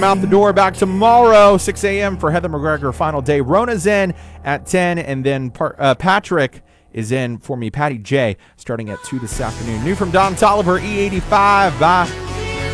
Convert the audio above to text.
Out the door. Back tomorrow, 6 a.m. for Heather McGregor final day. Rona's in at 10, and then Patrick is in for me, Patty J, starting at 2 this afternoon. New from Don Tolliver, E85. Bye.